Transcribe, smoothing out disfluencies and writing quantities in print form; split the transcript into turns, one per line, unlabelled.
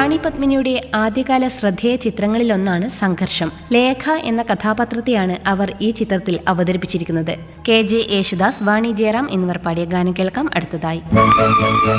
റാണി പത്മിനിയുടെ ആദ്യകാല ശ്രദ്ധേയ ചിത്രങ്ങളിലൊന്നാണ് സംഘർഷം. ലേഖ എന്ന കഥാപാത്രത്തെയാണ് അവർ ഈ ചിത്രത്തിൽ അവതരിപ്പിച്ചിരിക്കുന്നത്. KJ യേശുദാസ്, വാണി ജയറാം എന്നിവർ പാടിയ ഗാനം കേൾക്കാം അടുത്തതായി.